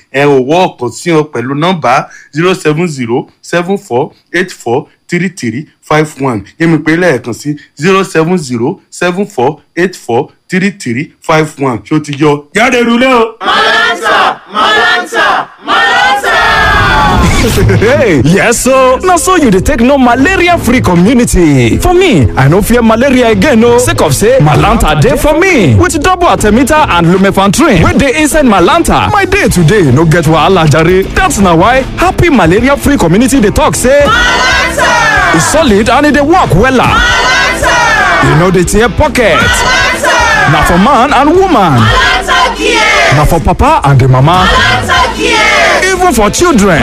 ẹ ò wọ́ ọ̀kan sí ọ pẹ̀lú nọ́mbà 07074843351 yẹ́mi pé lẹ́ẹ̀kan sí 07074843351 ṣó ti yọ jáde rúlé o. Malanta. Yes, so now so you dey take no malaria-free community. For me, I no fear malaria again, no. Sake of say, Malanta dey for me. With double artemether and lumefantrine, wey dey inside Malanta, my day today no get wahala jare. That's na why happy malaria-free community dey talk say, Malanta! E solid and e dey work wella. Malanta! E no dey tear pocket. Malanta! Na for man and woman. Malanta gear! Na for papa and the mama. Malanta gear! Even for children.